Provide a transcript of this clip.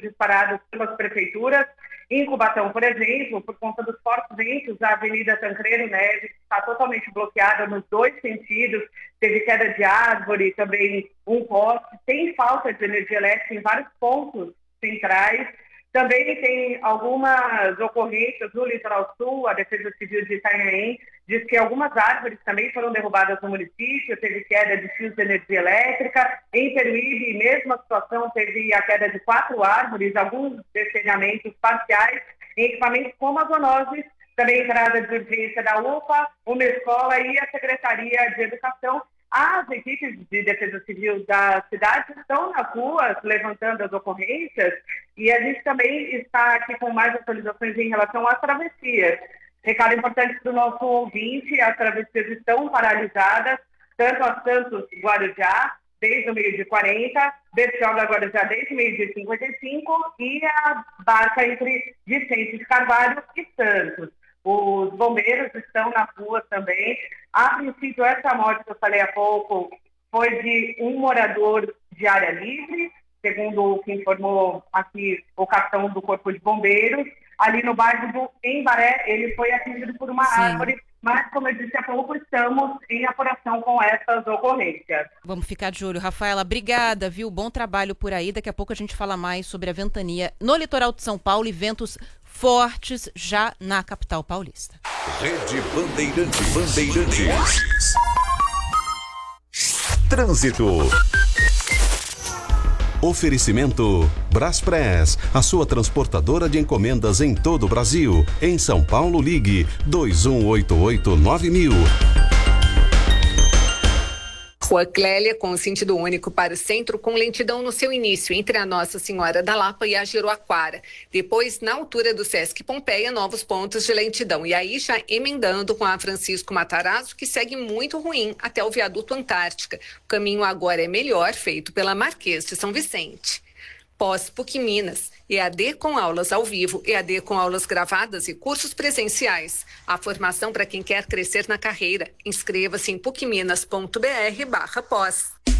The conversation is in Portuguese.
disparados pelas prefeituras. Em Cubatão, por exemplo, por conta dos fortes ventos, a Avenida Tancredo Neves está totalmente bloqueada nos dois sentidos, teve queda de árvore, também um poste, tem falta de energia elétrica em vários pontos centrais. Também tem algumas ocorrências no litoral sul, a Defesa Civil de Itanhaém diz que algumas árvores também foram derrubadas no município, teve queda de fios de energia elétrica. Em Peruíbe, mesma situação, teve a queda de 4 árvores, alguns destelhamentos parciais em equipamentos como as zoonoses, também entrada de urgência da UPA, uma escola e a Secretaria de Educação. As equipes de defesa civil da cidade estão nas ruas levantando as ocorrências e a gente também está aqui com mais atualizações em relação às travessias. Recado importante para o nosso ouvinte, as travessias estão paralisadas, tanto a Santos Guarujá, desde o meio de 40, Bertioga Guarujá desde o meio de 55 e a barca entre Vicente de Carvalho e Santos. Os bombeiros estão na rua também. A princípio, essa morte que eu falei há pouco foi de um morador de área livre, segundo o que informou aqui o capitão do Corpo de Bombeiros. Ali no bairro do Embaré, ele foi atingido por uma árvore, mas, como eu disse há pouco, estamos em apuração com essas ocorrências. Vamos ficar de olho. Rafaela, obrigada, viu? Bom trabalho por aí. Daqui a pouco a gente fala mais sobre a ventania no litoral de São Paulo e ventos fortes já na capital paulista. Rede Bandeirantes. Trânsito. Oferecimento Braspress, a sua transportadora de encomendas em todo o Brasil. Em São Paulo, ligue 2188-9000. Rua Clélia, com sentido único para o centro, com lentidão no seu início, entre a Nossa Senhora da Lapa e a Jeroaquara. Depois, na altura do Sesc Pompeia, novos pontos de lentidão. E aí, já emendando com a Francisco Matarazzo, que segue muito ruim até o viaduto Antártica. O caminho agora é melhor, feito pela Marquês de São Vicente. Pós-PUC Minas, EAD com aulas ao vivo, EAD com aulas gravadas e cursos presenciais. A formação para quem quer crescer na carreira. Inscreva-se em pucminas.br/pós.